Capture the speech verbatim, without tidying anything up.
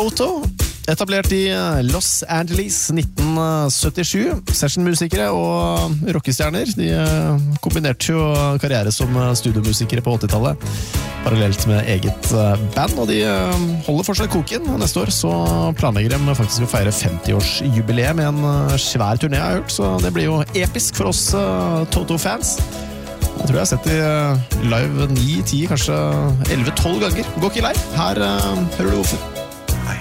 Toto, etablert i Los Angeles nitten syttisju. Sessionmusikere og rockestjerner, de kombinerte jo karriere som studiomusikere på åttitallet, parallelt med eget band, og de holder fortsatt koken. Neste år så planlegger de faktisk å feire femti-årsjubileet med en svær turné, jeg har hørt, så det blir jo episk for oss Toto-fans. Jeg tror jeg har sett de live ni, ti, kanskje elleve, tolv ganger. Gå ikke lei. Her hører du hvorfor.